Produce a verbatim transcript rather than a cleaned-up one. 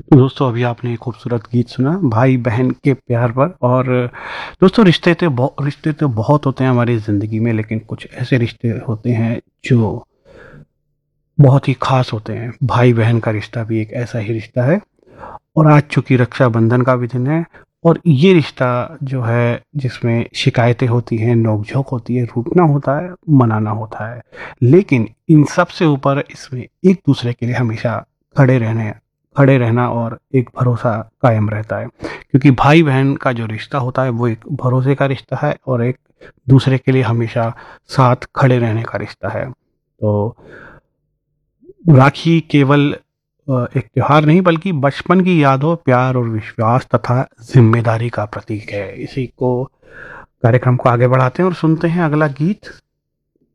तो दोस्तों अभी आपने एक खूबसूरत गीत सुना भाई बहन के प्यार पर। और दोस्तों रिश्ते तो बहु रिश्ते तो बहुत होते हैं हमारी ज़िंदगी में, लेकिन कुछ ऐसे रिश्ते होते हैं जो बहुत ही ख़ास होते हैं। भाई-बहन का रिश्ता भी एक ऐसा ही रिश्ता है। और आज चूँकि रक्षाबंधन का भी दिन है, और ये रिश्ता जो है जिसमें शिकायतें होती हैं, नोक-झोंक होती है, रूठना होता है, मनाना होता है। लेकिन इन सब से ऊपर इसमें एक-दूसरे के लिए हमेशा खड़े रहने खड़े रहना और एक भरोसा कायम रहता है। क्योंकि भाई-बहन का जो रिश्ता होता है वो एक भरोसे का रिश्ता है और एक दूसरे के लिए हमेशा साथ खड़े रहने का रिश्ता है। तो राखी केवल अ, एक त्योहार नहीं बल्कि बचपन की यादों, प्यार और विश्वास तथा ज़िम्मेदारी का प्रतीक है। इसी को कार्यक्रम को आगे बढ़ाते हैं और सुनते हैं अगला गीत।